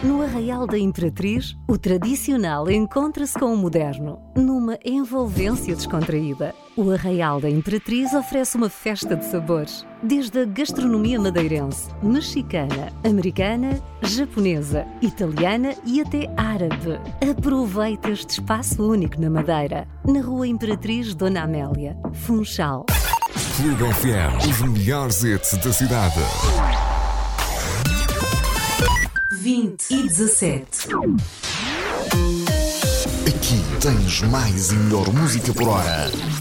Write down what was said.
No Arraial da Imperatriz, o tradicional encontra-se com o moderno, numa envolvência descontraída. O Arraial da Imperatriz oferece uma festa de sabores, desde a gastronomia madeirense, mexicana, americana, japonesa, italiana e até árabe. Aproveita este espaço único na Madeira, na Rua Imperatriz Dona Amélia, Funchal. Clube FM, os melhores hits da cidade. 20:17. Aqui tens mais e melhor música por hora.